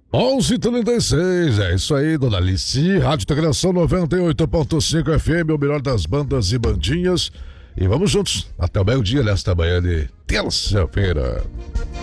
11h36, é isso aí, dona Alice. Rádio Integração 98.5 FM, o melhor das bandas e bandinhas. E vamos juntos até o meio-dia nesta manhã de terça-feira.